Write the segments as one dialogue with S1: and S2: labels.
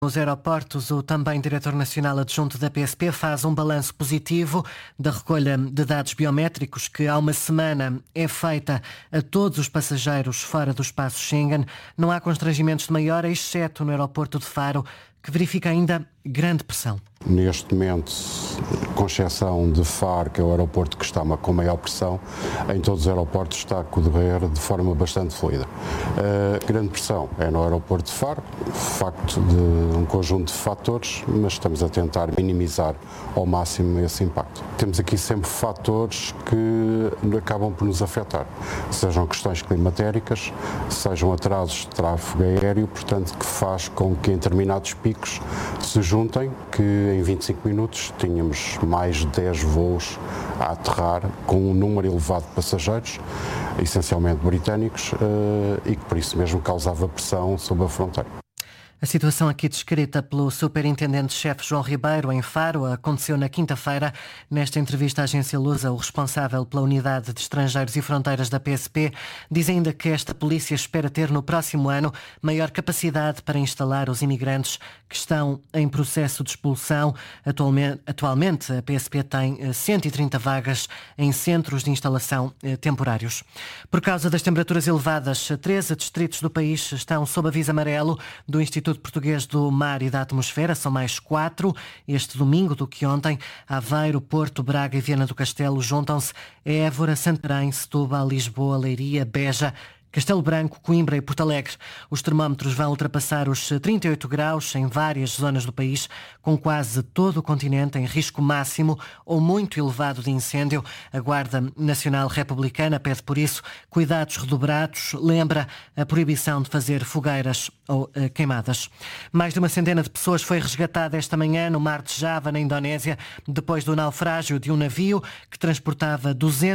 S1: Nos aeroportos, o também diretor nacional adjunto da PSP faz um balanço positivo da recolha de dados biométricos que há uma semana é feita a todos os passageiros fora do espaço Schengen. Não há constrangimentos de maior, exceto no aeroporto de Faro, que verifica ainda grande pressão.
S2: Neste momento, com exceção de Faro, que é o aeroporto que está com maior pressão, em todos os aeroportos está a correr de forma bastante fluida. Grande pressão é no aeroporto de Faro, facto de um conjunto de fatores, mas estamos a tentar minimizar ao máximo esse impacto. Temos aqui sempre fatores que acabam por nos afetar, sejam questões climatéricas, sejam atrasos de tráfego aéreo, portanto, que faz com que em determinados picos se juntem, que em 25 minutos tínhamos mais de 10 voos a aterrar com um número elevado de passageiros, essencialmente britânicos, e que por isso mesmo causava pressão sobre a fronteira.
S1: A situação aqui descrita pelo superintendente-chefe João Ribeiro em Faro aconteceu na quinta-feira. Nesta entrevista à agência Lusa, o responsável pela unidade de estrangeiros e fronteiras da PSP diz ainda que esta polícia espera ter no próximo ano maior capacidade para instalar os imigrantes que estão em processo de expulsão. Atualmente a PSP tem 130 vagas em centros de instalação temporários. Por causa das temperaturas elevadas, 13 distritos do país estão sob aviso amarelo do Instituto Português do Mar e da Atmosfera. São mais 4 este domingo do que ontem. Aveiro, Porto, Braga e Viana do Castelo juntam-se Évora, Santarém, Setúbal, Lisboa, Leiria, Beja, Castelo Branco, Coimbra e Porto Alegre. Os termómetros vão ultrapassar os 38 graus em várias zonas do país, com quase todo o continente em risco máximo ou muito elevado de incêndio. A Guarda Nacional Republicana pede, por isso, cuidados redobrados. Lembra a proibição de fazer fogueiras ou queimadas. Mais de uma centena de pessoas foi resgatada esta manhã no Mar de Java, na Indonésia, depois do naufrágio de um navio que transportava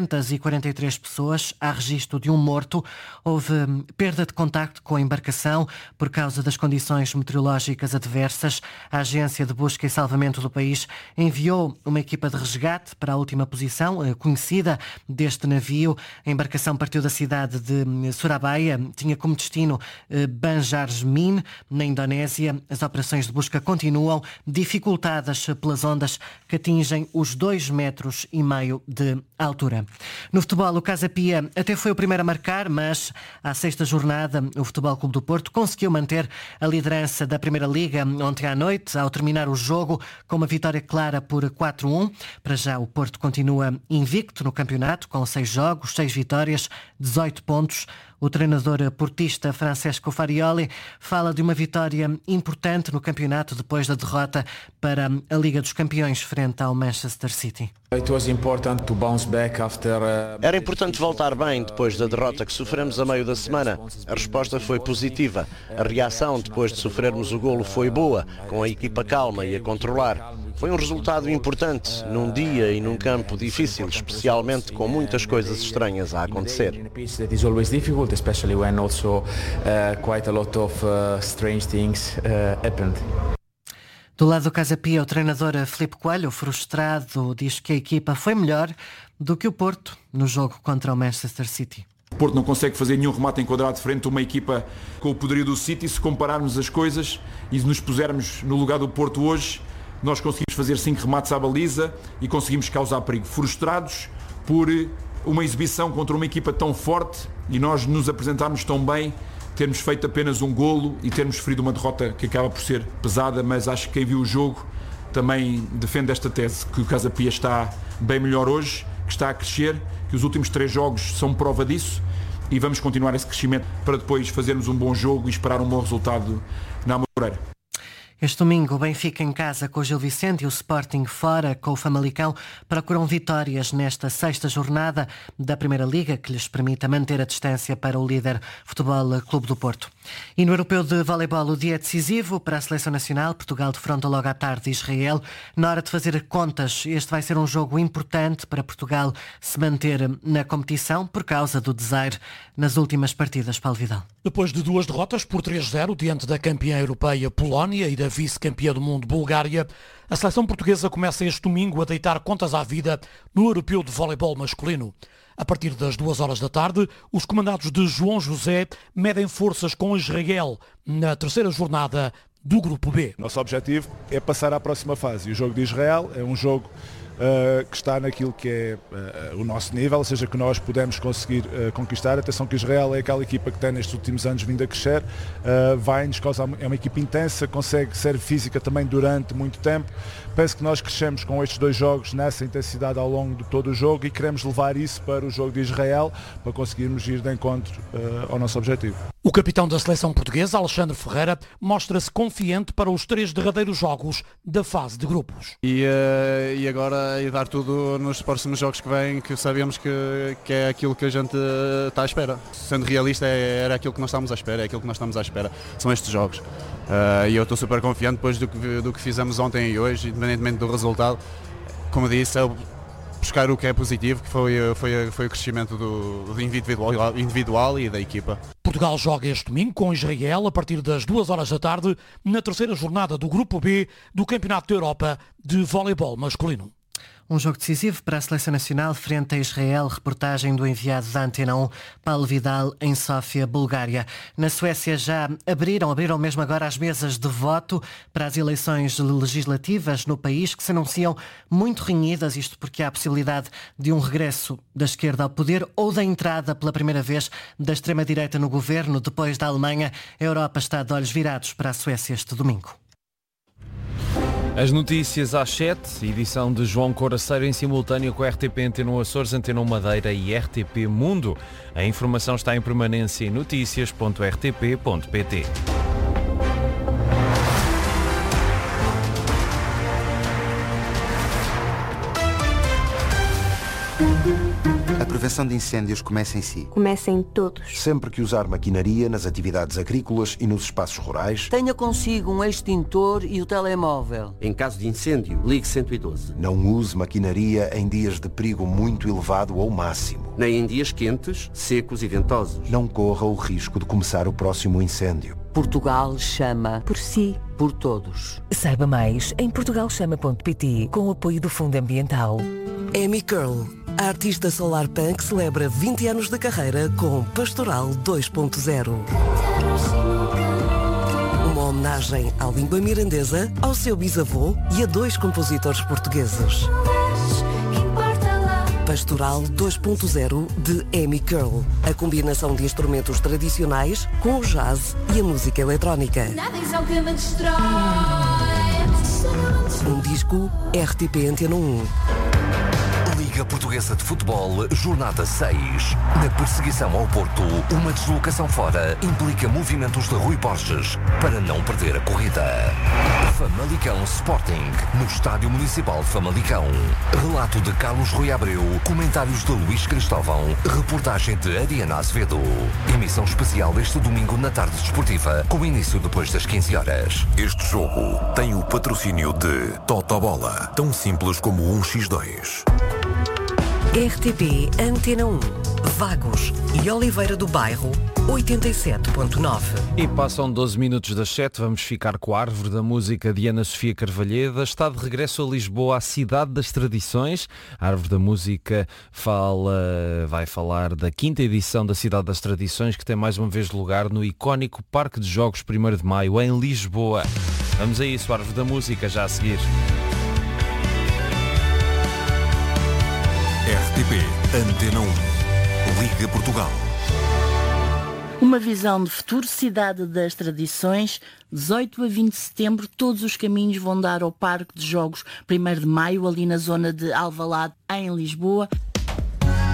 S1: 243 pessoas. Há registro de um morto. Houve perda de contacto com a embarcação por causa das condições meteorológicas adversas. A Agência de Busca e Salvamento do país enviou uma equipa de resgate para a última posição conhecida deste navio. A embarcação partiu da cidade de Surabaya, tinha como destino Banjarmasin, na Indonésia. As operações de busca continuam, dificultadas pelas ondas que atingem os 2,5 metros de altura. No futebol, o Casa Pia até foi o primeiro a marcar, mas à sexta jornada, o Futebol Clube do Porto conseguiu manter a liderança da Primeira Liga ontem à noite, ao terminar o jogo com uma vitória clara por 4-1. Para já, o Porto continua invicto no campeonato, com 6 jogos, 6 vitórias, 18 pontos. O treinador portista Francesco Farioli fala de uma vitória importante no campeonato depois da derrota para a Liga dos Campeões frente ao Manchester City.
S3: Era importante voltar bem depois da derrota que sofremos a meio da semana. A resposta foi positiva. A reação depois de sofrermos o golo foi boa, com a equipa calma e a controlar. Foi um resultado importante num dia e num campo difícil, especialmente com muitas coisas estranhas a acontecer.
S4: Especially when also quite a lot of strange things happened.
S1: Do lado do Casa Pia, o treinador Filipe Coelho, frustrado, diz que a equipa foi melhor do que o Porto no jogo contra o Manchester City.
S5: O Porto não consegue fazer nenhum remate enquadrado frente a uma equipa com o poderio do City. Se compararmos as coisas e nos pusermos no lugar do Porto hoje, nós conseguimos fazer 5 remates à baliza e conseguimos causar perigo. Frustrados por uma exibição contra uma equipa tão forte e nós nos apresentarmos tão bem, termos feito apenas um golo e termos sofrido uma derrota que acaba por ser pesada, mas acho que quem viu o jogo também defende esta tese, que o Casa Pia está bem melhor hoje, que está a crescer, que os últimos 3 jogos são prova disso e vamos continuar esse crescimento para depois fazermos um bom jogo e esperar um bom resultado na Amoreira.
S1: Este domingo, o Benfica em casa com o Gil Vicente e o Sporting fora com o Famalicão procuram vitórias nesta 6ª jornada da Primeira Liga, que lhes permita manter a distância para o líder Futebol Clube do Porto. E no Europeu de Voleibol, o dia é decisivo para a Seleção Nacional. Portugal defronta logo à tarde Israel. Na hora de fazer contas, este vai ser um jogo importante para Portugal se manter na competição por causa do desaire nas últimas partidas. Paulo Vidal.
S6: Depois de 2 derrotas por 3-0 diante da campeã europeia Polónia e da vice-campeã do mundo Bulgária, a seleção portuguesa começa este domingo a deitar contas à vida no Europeu de Voleibol masculino. A partir das 2 da tarde, os comandados de João José medem forças com Israel na 3ª jornada do Grupo B.
S7: Nosso objetivo é passar à próxima fase e o jogo de Israel é um jogo que está naquilo que é o nosso nível, ou seja, que nós podemos conseguir conquistar. Atenção que Israel é aquela equipa que tem nestes últimos anos vindo a crescer, vai-nos causar, é uma equipa intensa, consegue ser física também durante muito tempo. Penso que nós crescemos com estes dois jogos nessa intensidade ao longo de todo o jogo e queremos levar isso para o jogo de Israel para conseguirmos ir de encontro ao nosso objetivo.
S6: O capitão da seleção portuguesa, Alexandre Ferreira, mostra-se confiante para os 3 derradeiros jogos da fase de grupos.
S8: E agora dar tudo nos próximos jogos que vêm, que sabemos que é aquilo que a gente está à espera. Sendo realista, era aquilo que nós estamos à espera, é aquilo que nós estamos à espera, são estes jogos. E eu estou super confiante depois do que fizemos ontem e hoje, independentemente do resultado. Como disse, é buscar o que é positivo, que foi o crescimento do individual e da equipa.
S6: Portugal joga este domingo com Israel a partir das 2h da tarde na 3ª jornada do Grupo B do Campeonato da Europa de Voleibol Masculino.
S1: Um jogo decisivo para a Seleção Nacional frente a Israel, reportagem do enviado da Antena 1, Paulo Vidal, em Sófia, Bulgária. Na Suécia já abriram mesmo agora as mesas de voto para as eleições legislativas no país, que se anunciam muito renhidas, isto porque há a possibilidade de um regresso da esquerda ao poder ou da entrada pela primeira vez da extrema-direita no governo. Depois da Alemanha, a Europa está de olhos virados para a Suécia este domingo.
S9: As notícias às 7, edição de João Coraceiro em simultâneo com a RTP Antena Açores, Antena Madeira e RTP Mundo. A informação está em permanência em noticias.rtp.pt.
S10: A prevenção de incêndios começa em si.
S11: Começa em todos.
S10: Sempre que usar maquinaria nas atividades agrícolas e nos espaços rurais,
S12: tenha consigo um extintor e o telemóvel.
S13: Em caso de incêndio, ligue 112.
S10: Não use maquinaria em dias de perigo muito elevado ou máximo.
S13: Nem em dias quentes, secos e ventosos.
S10: Não corra o risco de começar o próximo incêndio.
S12: Portugal chama
S11: por si,
S12: por todos.
S14: Saiba mais em portugalchama.pt com o apoio do Fundo Ambiental.
S15: Amy Curl, a artista solar punk, celebra 20 anos de carreira com Pastoral 2.0. Uma homenagem à língua mirandesa, ao seu bisavô e a 2 compositores portugueses. Pastoral 2.0 de Amy Curl. A combinação de instrumentos tradicionais com o jazz e a música eletrónica. Um disco RTP Antena 1.
S16: Liga Portuguesa de Futebol, Jornada 6. Na perseguição ao Porto, uma deslocação fora implica movimentos de Rui Borges para não perder a corrida. Famalicão Sporting, no Estádio Municipal de Famalicão. Relato de Carlos Rui Abreu, comentários de Luís Cristóvão, reportagem de Ariana Azevedo. Emissão especial este domingo na tarde desportiva, com início depois das 15 horas.
S17: Este jogo tem o patrocínio de Totobola, tão simples como 1x2.
S15: RTP Antena 1, Vagos e Oliveira do Bairro, 87.9.
S9: E passam 12 minutos das 7, vamos ficar com a Árvore da Música de Ana Sofia Carvalheda. Está de regresso a Lisboa, a cidade das tradições. A Árvore da Música vai falar da 5ª edição da Cidade das Tradições, que tem mais uma vez lugar no icónico Parque de Jogos 1º de Maio, em Lisboa. Vamos a isso, a Árvore da Música, já a seguir.
S17: RTP Antena 1. Liga Portugal.
S18: Uma visão de futuro, Cidade das Tradições, 18 a 20 de setembro, todos os caminhos vão dar ao Parque de Jogos 1º de Maio, ali na zona de Alvalade, em Lisboa.